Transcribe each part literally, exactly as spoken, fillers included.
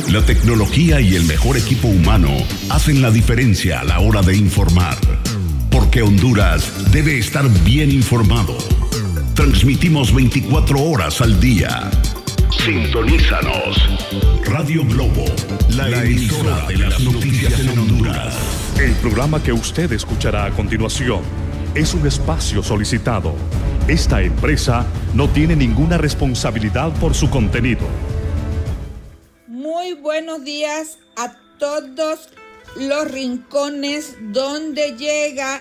La tecnología y el mejor equipo humano hacen la diferencia a la hora de informar. Porque Honduras debe estar bien informado. Transmitimos veinticuatro horas al día. Sintonízanos. Radio Globo, la, la emisora de las noticias en Honduras. El programa que usted escuchará a continuación es un espacio solicitado. Esta empresa no tiene ninguna responsabilidad por su contenido. Muy buenos días a todos los rincones donde llega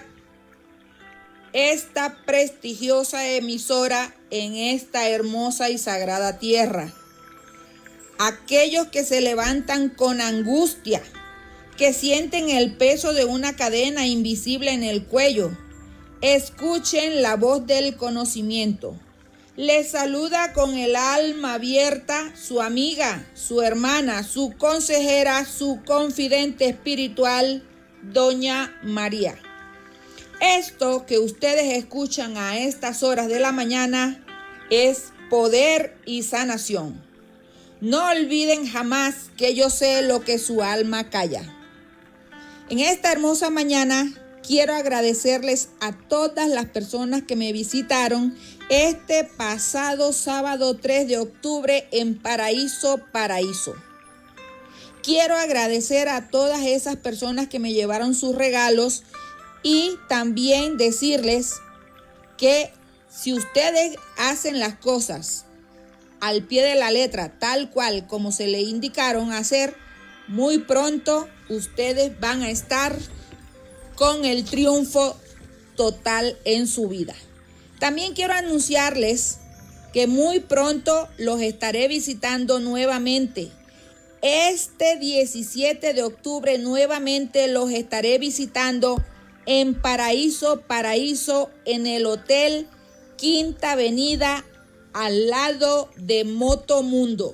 esta prestigiosa emisora en esta hermosa y sagrada tierra. Aquellos que se levantan con angustia, que sienten el peso de una cadena invisible en el cuello, escuchen la voz del conocimiento. Les saluda con el alma abierta su amiga, su hermana, su consejera, su confidente espiritual, Doña María. Esto que ustedes escuchan a estas horas de la mañana es poder y sanación. No olviden jamás que yo sé lo que su alma calla. En esta hermosa mañana quiero agradecerles a todas las personas que me visitaron este pasado sábado tres de octubre en Paraíso, Paraíso. Quiero agradecer a todas esas personas que me llevaron sus regalos y también decirles que si ustedes hacen las cosas al pie de la letra, tal cual como se le indicaron hacer, muy pronto ustedes van a estar con el triunfo total en su vida. También quiero anunciarles que muy pronto los estaré visitando nuevamente. Este diecisiete de octubre nuevamente los estaré visitando en Paraíso, Paraíso, en el Hotel Quinta Avenida, al lado de Motomundo.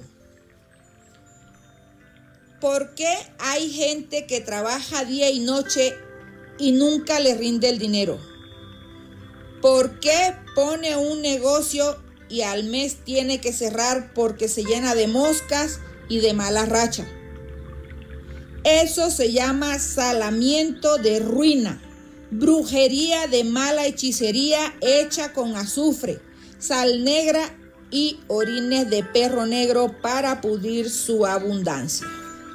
¿Por qué hay gente que trabaja día y noche y nunca le rinde el dinero? ¿Por qué pone un negocio y al mes tiene que cerrar porque se llena de moscas y de mala racha? Eso se llama salamiento de ruina, brujería de mala hechicería hecha con azufre, sal negra y orines de perro negro para pudrir su abundancia.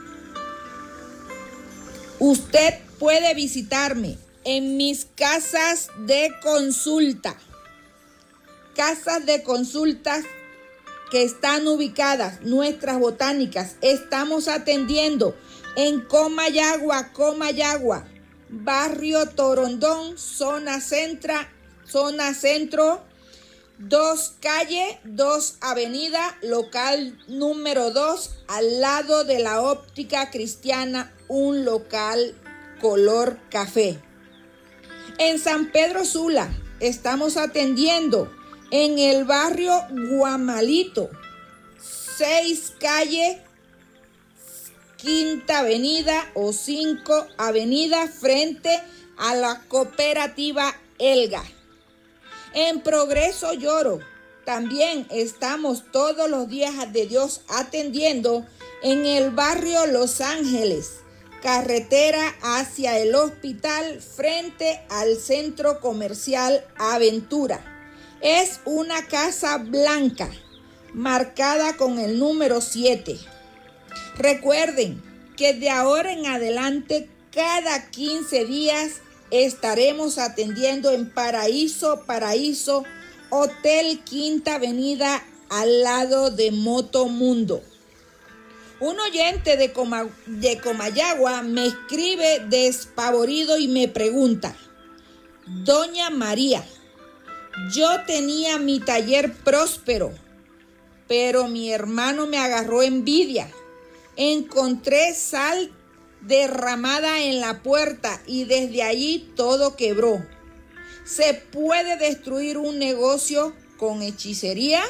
Usted puede visitarme en mis casas de consulta. Casas de consultas que están ubicadas, nuestras botánicas. Estamos atendiendo en Comayagua, Comayagua, Barrio Torondón, zona centra, zona centro, dos calle, dos avenida, local número dos, al lado de la óptica cristiana, un local color café. En San Pedro Sula estamos atendiendo en el barrio Guamalito, seis calle, quinta avenida o cinco avenida frente a la cooperativa Elga. En Progreso Lloro también estamos todos los días de Dios atendiendo en el barrio Los Ángeles, carretera hacia el hospital frente al centro comercial Aventura. Es una casa blanca marcada con el número siete. Recuerden que de ahora en adelante cada quince días estaremos atendiendo en Paraíso, Paraíso, Hotel Quinta Avenida al lado de Motomundo. Un oyente de, Coma, de Comayagua me escribe despavorido y me pregunta: Doña María, yo tenía mi taller próspero, pero mi hermano me agarró envidia. Encontré sal derramada en la puerta y desde allí todo quebró. ¿Se puede destruir un negocio con hechicería?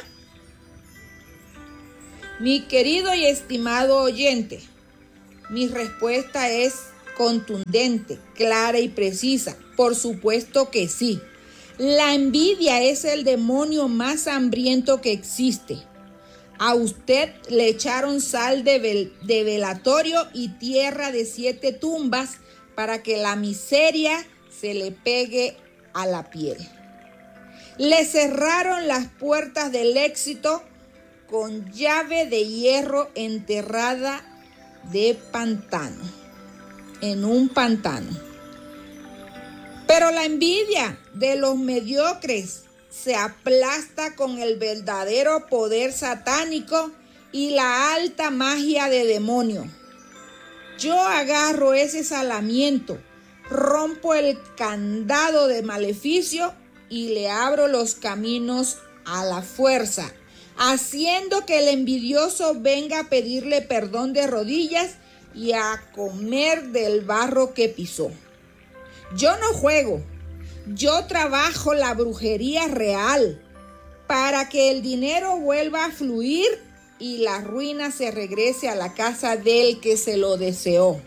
Mi querido y estimado oyente, mi respuesta es contundente, clara y precisa. Por supuesto que sí. La envidia es el demonio más hambriento que existe. A usted le echaron sal de, vel, de velatorio y tierra de siete tumbas para que la miseria se le pegue a la piel. Le cerraron las puertas del éxito con llave de hierro enterrada de pantano, en un pantano. Pero la envidia de los mediocres se aplasta con el verdadero poder satánico y la alta magia de demonio. Yo agarro ese salamiento, rompo el candado de maleficio y le abro los caminos a la fuerza, haciendo que el envidioso venga a pedirle perdón de rodillas y a comer del barro que pisó. Yo no juego, yo trabajo la brujería real para que el dinero vuelva a fluir y la ruina se regrese a la casa del que se lo deseó.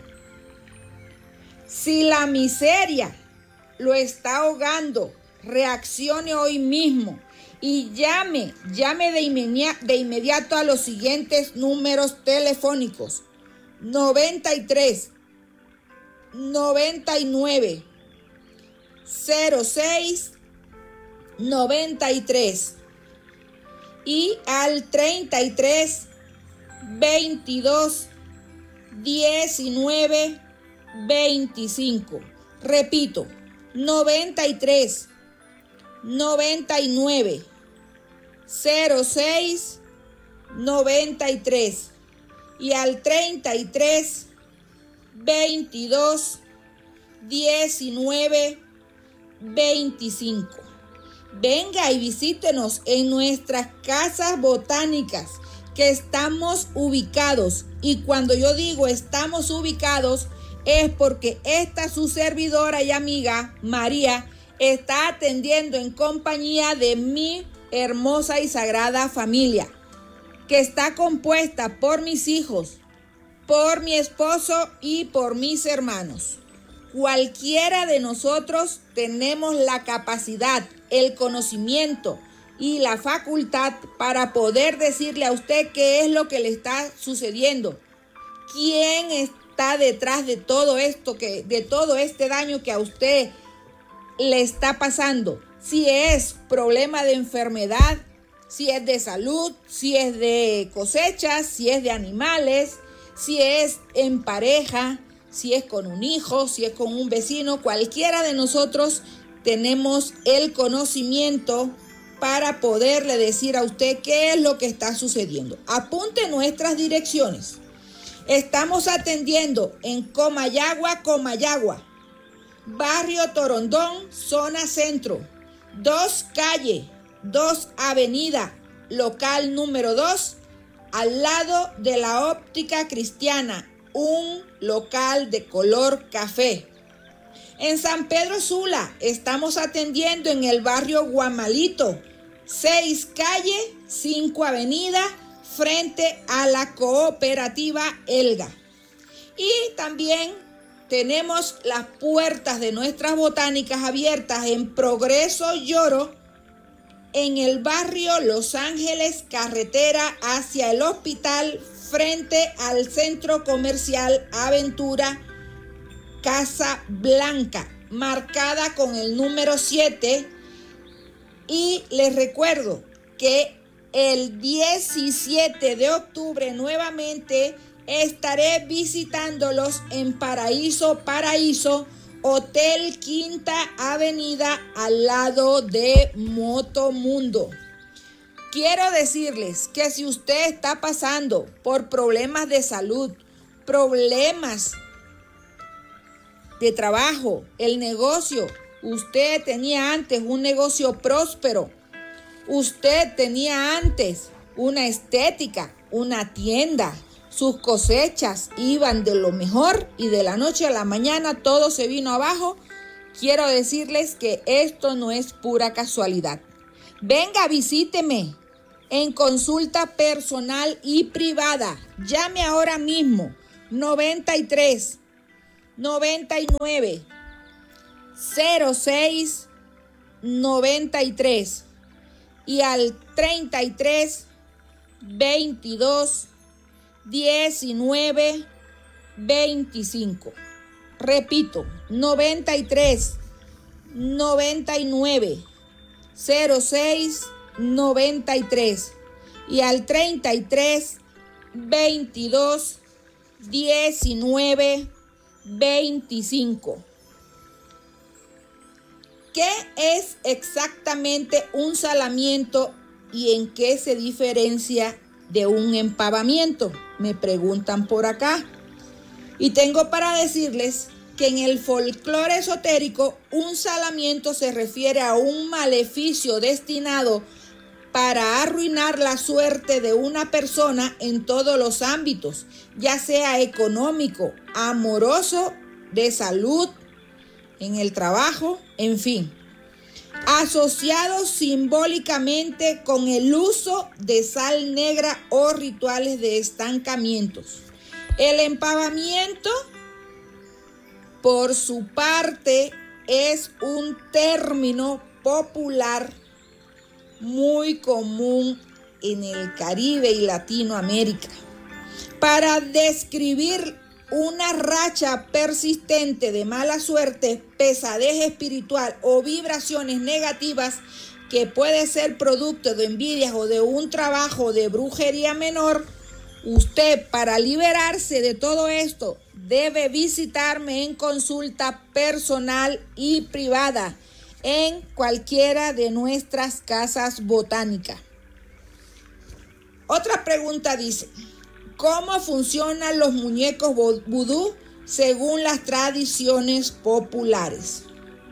Si la miseria lo está ahogando, reaccione hoy mismo y llame, llame de, inmediato, de inmediato a los siguientes números telefónicos: noventa y tres, noventa y nueve, cero seis, noventa y tres y al treinta y tres, veintidós, diecinueve, veinticinco. Repito, noventa y tres, noventa y nueve, cero seis, noventa y tres y al treinta y tres, veintidós, diecinueve, veinticinco. Venga y visítenos en nuestras casas botánicas que estamos ubicados, y cuando yo digo estamos ubicados es porque esta su servidora y amiga María está atendiendo en compañía de mi hermosa y sagrada familia, que está compuesta por mis hijos, por mi esposo y por mis hermanos. Cualquiera de nosotros tenemos la capacidad, el conocimiento y la facultad para poder decirle a usted qué es lo que le está sucediendo, quién está detrás de todo esto, que, de todo este daño que a usted le está pasando. Si es problema de enfermedad, si es de salud, si es de cosechas, si es de animales, si es en pareja, si es con un hijo, si es con un vecino, cualquiera de nosotros tenemos el conocimiento para poderle decir a usted qué es lo que está sucediendo. Apunte nuestras direcciones. Estamos atendiendo en Comayagua, Comayagua, Barrio Torondón, zona centro, dos calle, dos avenida, local número dos, al lado de la Óptica Cristiana, un local de color café. En San Pedro Sula estamos atendiendo en el barrio Guamalito, seis calle, cinco avenida, frente a la cooperativa Elga. Y también tenemos las puertas de nuestras botánicas abiertas en Progreso Lloro, en el barrio Los Ángeles, carretera hacia el hospital, frente al centro comercial Aventura Casa Blanca, marcada con el número siete. Y les recuerdo que el diecisiete de octubre nuevamente estaré visitándolos en Paraíso, Paraíso, Hotel Quinta Avenida, al lado de Motomundo. Quiero decirles que si usted está pasando por problemas de salud, problemas de trabajo, el negocio, usted tenía antes un negocio próspero, usted tenía antes una estética, una tienda, sus cosechas iban de lo mejor y de la noche a la mañana todo se vino abajo, quiero decirles que esto no es pura casualidad. Venga, visíteme en consulta personal y privada. Llame ahora mismo noventa y tres, noventa y nueve, cero seis, noventa y tres y al treinta y tres, veintidós, diecinueve, veinticinco. Repito, noventa y tres, noventa y nueve, cero seis, noventa y tres. Y al treinta y tres, veintidós, diecinueve, veinticinco. ¿Qué es exactamente un salamiento y en qué se diferencia de un empavamiento? Me preguntan por acá. Y tengo para decirles que en el folclore esotérico, un salamiento se refiere a un maleficio destinado para arruinar la suerte de una persona en todos los ámbitos, ya sea económico, amoroso, de salud, en el trabajo, en fin, asociado simbólicamente con el uso de sal negra o rituales de estancamientos. El empavamiento, por su parte, es un término popular muy común en el Caribe y Latinoamérica para describir una racha persistente de mala suerte, pesadez espiritual o vibraciones negativas que puede ser producto de envidias o de un trabajo de brujería menor. Usted, para liberarse de todo esto, debe visitarme en consulta personal y privada en cualquiera de nuestras casas botánicas. Otra pregunta dice: ¿cómo funcionan los muñecos vudú según las tradiciones populares?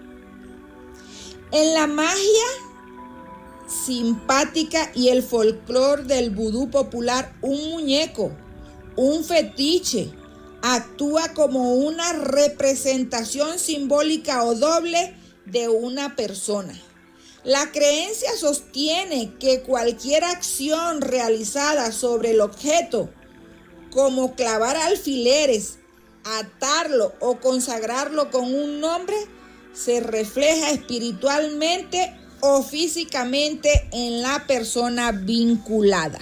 En la magia simpática y el folclore del vudú popular, un muñeco, un fetiche, actúa como una representación simbólica o doble de una persona. La creencia sostiene que cualquier acción realizada sobre el objeto, como clavar alfileres, atarlo o consagrarlo con un nombre, se refleja espiritualmente o físicamente en la persona vinculada.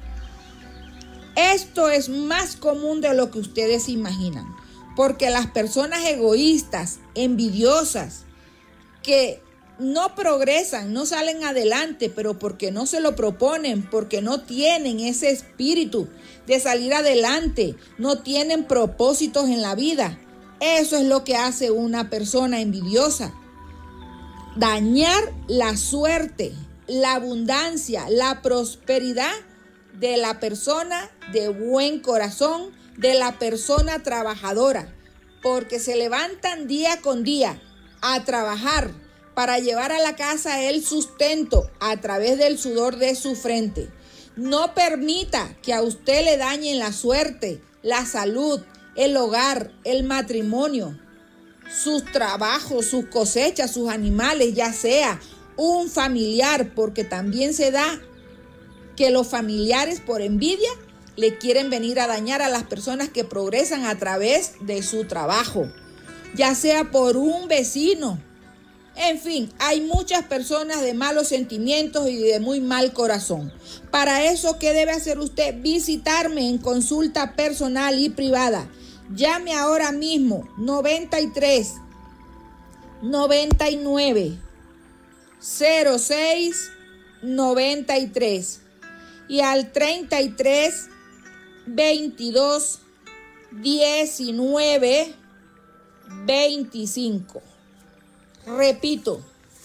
Esto es más común de lo que ustedes imaginan, porque las personas egoístas, envidiosas, que no progresan, no salen adelante, pero porque no se lo proponen, porque no tienen ese espíritu de salir adelante, no tienen propósitos en la vida. Eso es lo que hace una persona envidiosa. Dañar la suerte, la abundancia, la prosperidad de la persona de buen corazón, de la persona trabajadora, porque se levantan día con día a trabajar para llevar a la casa el sustento a través del sudor de su frente. No permita que a usted le dañen la suerte, la salud, el hogar, el matrimonio, sus trabajos, sus cosechas, sus animales, ya sea un familiar, porque también se da que los familiares por envidia le quieren venir a dañar a las personas que progresan a través de su trabajo, ya sea por un vecino. En fin, hay muchas personas de malos sentimientos y de muy mal corazón. Para eso, ¿qué debe hacer usted? Visitarme en consulta personal y privada. Llame ahora mismo noventa y tres, noventa y nueve, cero seis, noventa y tres y al treinta y tres, veintidós, diecinueve, veinticinco. Repito,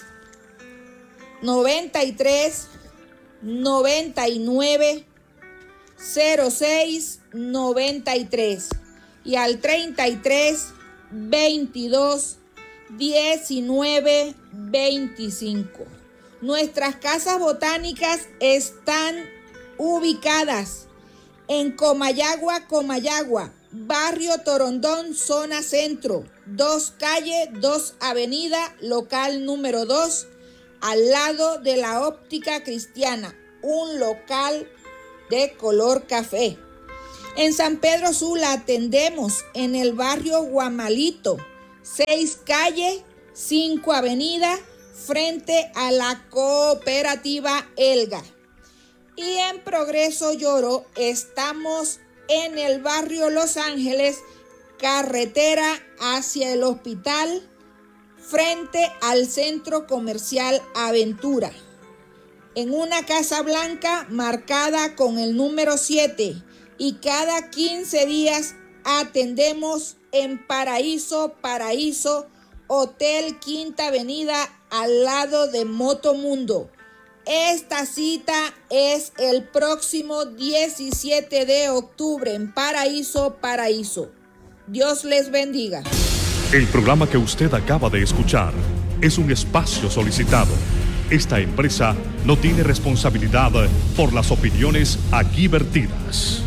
noventa y tres, noventa y nueve, cero seis, noventa y tres y al treinta y tres, veintidós, diecinueve, veinticinco. Nuestras casas botánicas están ubicadas en Comayagua, Comayagua, Barrio Torondón, zona centro, dos calle, dos avenida, local número dos, al lado de la Óptica Cristiana, un local de color café. En San Pedro Sula atendemos en el barrio Guamalito, seis calle, cinco avenida, frente a la cooperativa Elga. Y en Progreso Lloro estamos en el barrio Los Ángeles, carretera hacia el hospital, frente al centro comercial Aventura, en una casa blanca marcada con el número siete, y cada quince días atendemos en Paraíso, Paraíso, Hotel Quinta Avenida, al lado de Motomundo. Esta cita es el próximo diecisiete de octubre en Paraíso, Paraíso. Dios les bendiga. El programa que usted acaba de escuchar es un espacio solicitado. Esta empresa no tiene responsabilidad por las opiniones aquí vertidas.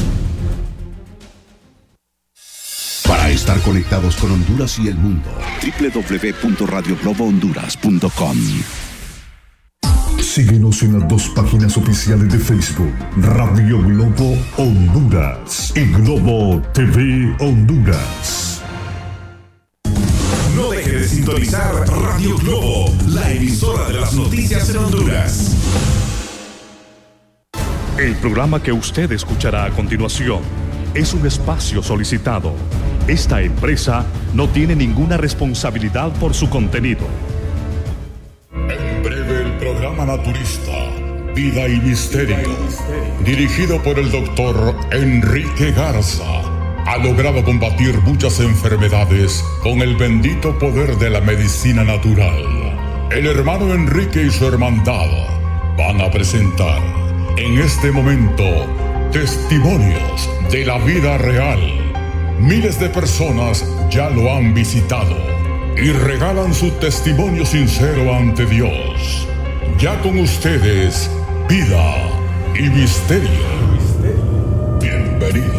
Para estar conectados con Honduras y el mundo, doble u doble u doble u punto radio globo honduras punto com. Síguenos en las dos páginas oficiales de Facebook, Radio Globo Honduras y Globo T V Honduras. No deje de sintonizar Radio Globo, la emisora de las noticias en Honduras. El programa que usted escuchará a continuación es un espacio solicitado. Esta empresa no tiene ninguna responsabilidad por su contenido. En breve el programa naturista Vida y Misterio, dirigido por el doctor Enrique Garza, ha logrado combatir muchas enfermedades con el bendito poder de la medicina natural. El hermano Enrique y su hermandad van a presentar en este momento testimonios de la vida real. Miles de personas ya lo han visitado y regalan su testimonio sincero ante Dios. Ya con ustedes, Vida y Misterio. Bienvenidos.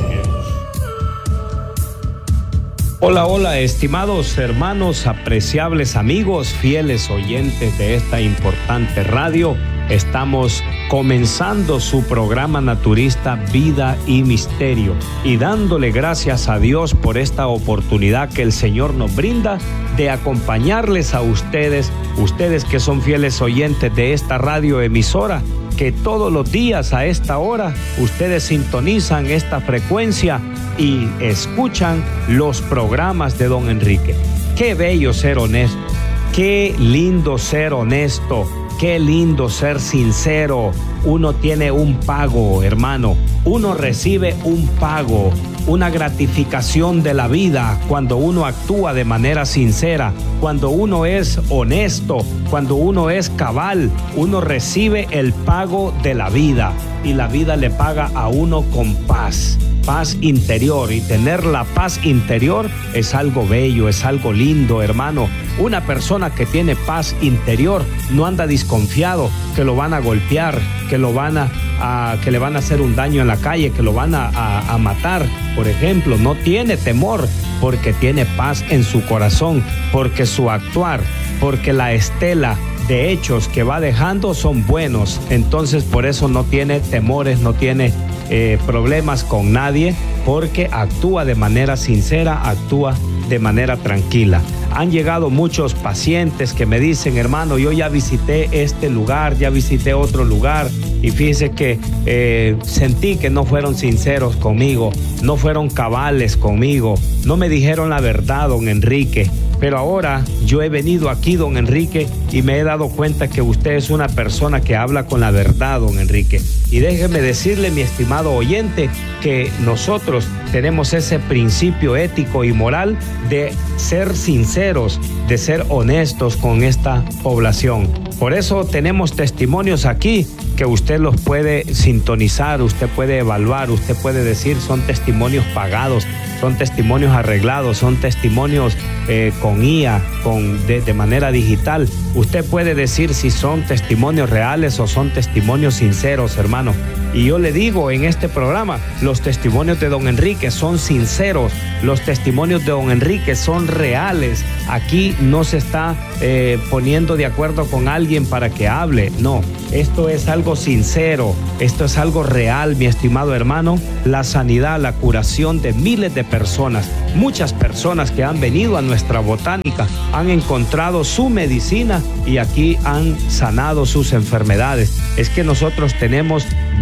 Hola, hola, estimados hermanos, apreciables amigos, fieles oyentes de esta importante radio. Estamos comenzando su programa naturista Vida y Misterio y dándole gracias a Dios por esta oportunidad que el Señor nos brinda de acompañarles a ustedes, ustedes que son fieles oyentes de esta radio emisora, que todos los días a esta hora ustedes sintonizan esta frecuencia y escuchan los programas de Don Enrique. Qué bello ser honesto, qué lindo ser honesto, qué lindo ser sincero. Uno tiene un pago, hermano. Uno recibe un pago, una gratificación de la vida cuando uno actúa de manera sincera, cuando uno es honesto, cuando uno es cabal. Uno recibe el pago de la vida y la vida le paga a uno con paz. Paz interior, y tener la paz interior es algo bello, es algo lindo, hermano. Una persona que tiene paz interior no anda desconfiado que lo van a golpear, que lo van a, a que le van a hacer un daño en la calle, que lo van a, a, a matar, por ejemplo. No tiene temor porque tiene paz en su corazón, porque su actuar, porque la estela de hechos que va dejando son buenos. Entonces por eso no tiene temores, no tiene eh, problemas con nadie, porque actúa de manera sincera, actúa de manera tranquila. Han llegado muchos pacientes que me dicen: hermano, yo ya visité este lugar, ya visité otro lugar, y fíjese que eh, sentí que no fueron sinceros conmigo, no fueron cabales conmigo, no me dijeron la verdad, don Enrique. Pero ahora yo he venido aquí, don Enrique, y me he dado cuenta que usted es una persona que habla con la verdad, don Enrique. Y déjeme decirle, mi estimado oyente, que nosotros tenemos ese principio ético y moral de ser sinceros, de ser honestos con esta población. Por eso tenemos testimonios aquí que usted los puede sintonizar, usted puede evaluar, usted puede decir son testimonios pagados, son testimonios arreglados, son testimonios eh, con I A, con, de, de manera digital. Usted puede decir si son testimonios reales o son testimonios sinceros, hermano. Y yo le digo en este programa, los testimonios de don Enrique son sinceros, los testimonios de don Enrique son reales. Aquí no se está eh, poniendo de acuerdo con alguien para que hable, no. Esto es algo sincero, esto es algo real, mi estimado hermano. La sanidad, la curación de miles de personas, muchas personas que han venido a nuestra botánica, han encontrado su medicina y aquí han sanado sus enfermedades. Es que nosotros tenemos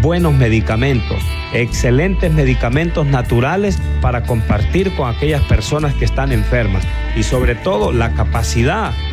buenos medicamentos, excelentes medicamentos naturales para compartir con aquellas personas que están enfermas y sobre todo la capacidad